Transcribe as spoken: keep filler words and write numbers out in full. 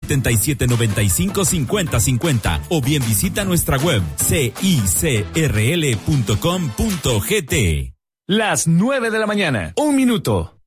setenta y siete noventa y cinco cincuenta cincuenta o bien visita nuestra web c i c r l punto com punto g t. Las nueve de la mañana, un minuto.